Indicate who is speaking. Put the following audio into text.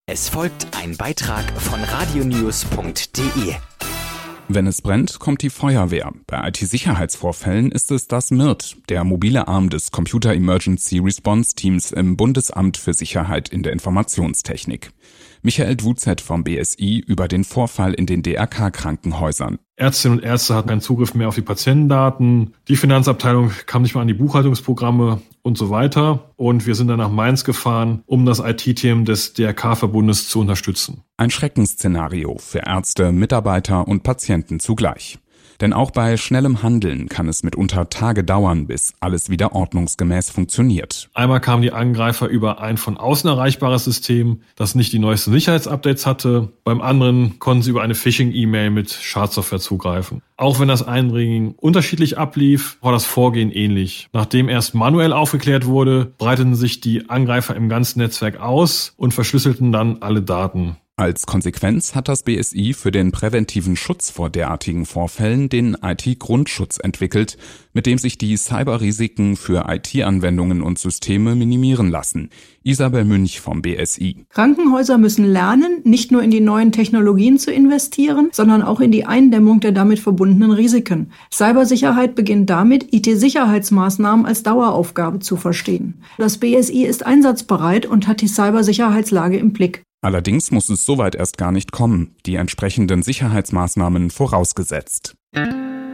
Speaker 1: Es folgt ein Beitrag von radionews.de.
Speaker 2: Wenn es brennt, kommt die Feuerwehr. Bei IT-Sicherheitsvorfällen ist es das MIRT, der mobile Arm des Computer Emergency Response Teams im Bundesamt für Sicherheit in der Informationstechnik. Michael Dwuzet vom BSI über den Vorfall in den DRK-Krankenhäusern.
Speaker 3: Ärztinnen und Ärzte hatten keinen Zugriff mehr auf die Patientendaten. Die Finanzabteilung kam nicht mehr an die Buchhaltungsprogramme und so weiter. Und wir sind dann nach Mainz gefahren, um das IT-Team des DRK-Verbundes zu unterstützen.
Speaker 2: Ein Schreckensszenario für Ärzte, Mitarbeiter und Patienten zugleich. Denn auch bei schnellem Handeln kann es mitunter Tage dauern, bis alles wieder ordnungsgemäß funktioniert.
Speaker 3: Einmal kamen die Angreifer über ein von außen erreichbares System, das nicht die neuesten Sicherheitsupdates hatte. Beim anderen konnten sie über eine Phishing-E-Mail mit Schadsoftware zugreifen. Auch wenn das Eindringen unterschiedlich ablief, war das Vorgehen ähnlich. Nachdem erst manuell aufgeklärt wurde, breiteten sich die Angreifer im ganzen Netzwerk aus und verschlüsselten dann alle Daten.
Speaker 2: Als Konsequenz hat das BSI für den präventiven Schutz vor derartigen Vorfällen den IT-Grundschutz entwickelt, mit dem sich die Cyberrisiken für IT-Anwendungen und Systeme minimieren lassen. Isabel Münch vom BSI.
Speaker 4: Krankenhäuser müssen lernen, nicht nur in die neuen Technologien zu investieren, sondern auch in die Eindämmung der damit verbundenen Risiken. Cybersicherheit beginnt damit, IT-Sicherheitsmaßnahmen als Daueraufgabe zu verstehen. Das BSI ist einsatzbereit und hat die Cybersicherheitslage im Blick.
Speaker 2: Allerdings muss es soweit erst gar nicht kommen, die entsprechenden Sicherheitsmaßnahmen vorausgesetzt.